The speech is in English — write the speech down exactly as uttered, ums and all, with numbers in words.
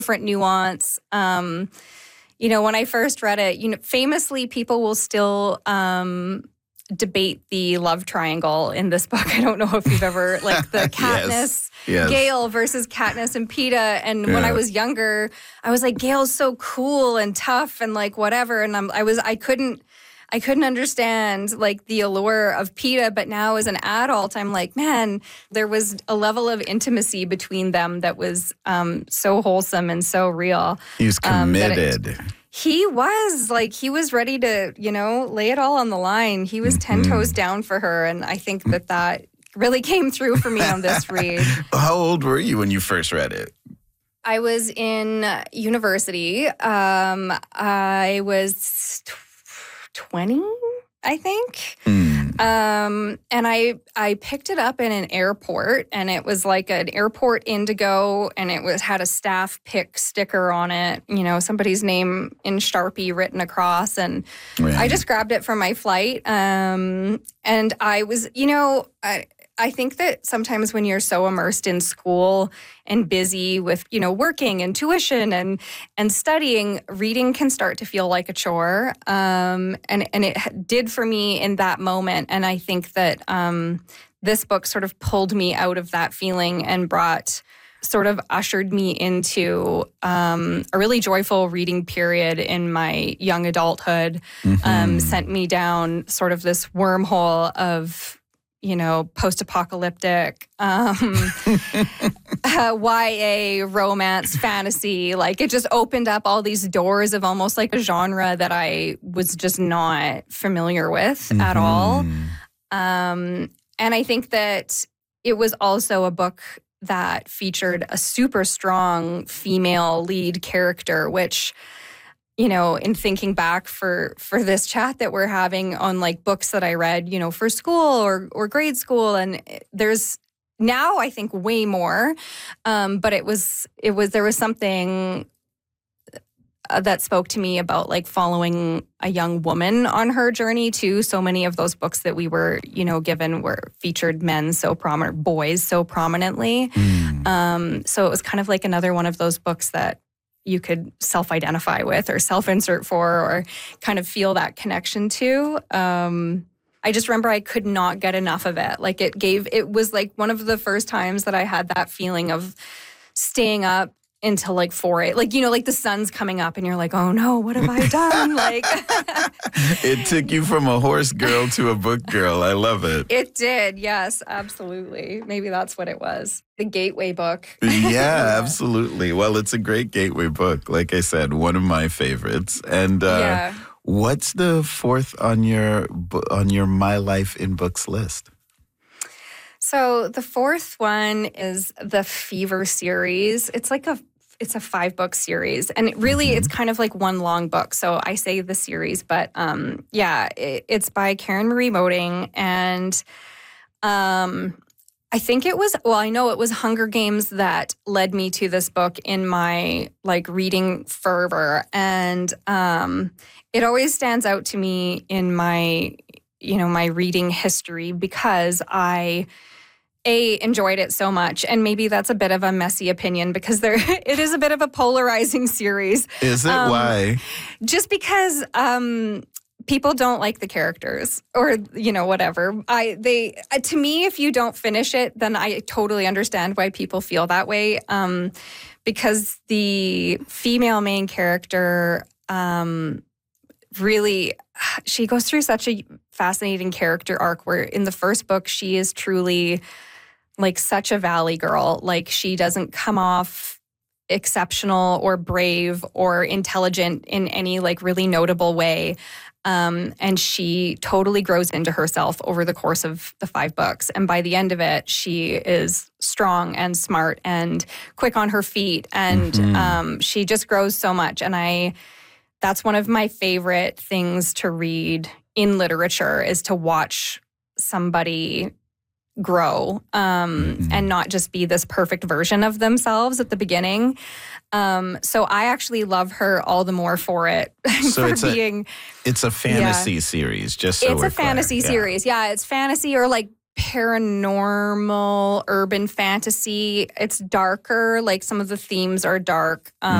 different nuance. Um, you know, when I first read it, you know, famously, people will still um, debate the love triangle in this book. I don't know if you've ever, like the Katniss, yes. Yes. Gale versus Katniss and Peeta. And yeah. when I was younger, I was like, Gale's so cool and tough and like whatever. And I'm, I was, I couldn't, I couldn't understand like the allure of Peeta, but now as an adult, I'm like, man, there was a level of intimacy between them that was um, so wholesome and so real. He was committed. Um, it, he was like, he was ready to, you know, lay it all on the line. He was mm-hmm. ten toes down for her. And I think that that really came through for me on this read. How old were you when you first read it? I was in university. Um, I was twenty, I think. Mm. Um, and I I picked it up in an airport, and it was like an airport Indigo, and it was had a staff pick sticker on it, you know, somebody's name in Sharpie written across. And right. I just grabbed it from my flight. Um, and I was, you know, I I think that sometimes when you're so immersed in school and busy with, you know, working and tuition and and studying, reading can start to feel like a chore. Um, and, and it did for me in that moment. And I think that um, this book sort of pulled me out of that feeling and brought, sort of ushered me into um, a really joyful reading period in my young adulthood, mm-hmm. um, sent me down sort of this wormhole of, you know, post-apocalyptic, um, uh, Y A, romance, fantasy. Like, it just opened up all these doors of almost like a genre that I was just not familiar with mm-hmm. at all. Um, and I think that it was also a book that featured a super strong female lead character, which, you know, in thinking back for for this chat that we're having on like books that I read, you know, for school or or grade school, and there's now I think way more, um, but it was it was there was something that spoke to me about like following a young woman on her journey too. So many of those books that we were, you know, given were featured men so prominent, boys so prominently. Mm. Um, so it was kind of like another one of those books that you could self-identify with or self-insert for or kind of feel that connection to. Um, I just remember I could not get enough of it. Like it gave, it was like one of the first times that I had that feeling of staying up until like four, eight, like, you know, like the sun's coming up and you're like, oh no, what have I done? Like, it took you from a horse girl to a book girl. I love it. It did. Yes, absolutely. Maybe that's what it was. The gateway book. Yeah, yeah, absolutely. Well, it's a great gateway book. Like I said, one of my favorites. And uh, yeah. What's the fourth on your on your My Life in Books list? So the fourth one is the Fever series. It's like a It's a five-book series, and it really, mm-hmm. it's kind of like one long book. So I say the series, but um, yeah, it, it's by Karen Marie Moting, and um, I think it was, well, I know it was Hunger Games that led me to this book in my, like, reading fervor, and um, it always stands out to me in my, you know, my reading history because I... A, enjoyed it so much, and maybe that's a bit of a messy opinion because there it is a bit of a polarizing series. Is it? Um, Why? Just because um, people don't like the characters, or you know, whatever. I they uh, to me, if you don't finish it, then I totally understand why people feel that way. Um, because the female main character um, really, she goes through such a fascinating character arc where in the first book she is truly like such a valley girl. Like she doesn't come off exceptional or brave or intelligent in any like really notable way. Um, and she totally grows into herself over the course of the five books. And by the end of it, she is strong and smart and quick on her feet. And mm-hmm. um, she just grows so much. And I, that's one of my favorite things to read in literature is to watch somebody grow um, mm-hmm. and not just be this perfect version of themselves at the beginning. Um, so I actually love her all the more for it. So for it's being, a it's a fantasy yeah. series. Just so it's we're a fantasy clear. series. Yeah. yeah, it's fantasy or like paranormal, urban fantasy. It's darker. Like some of the themes are dark. Um,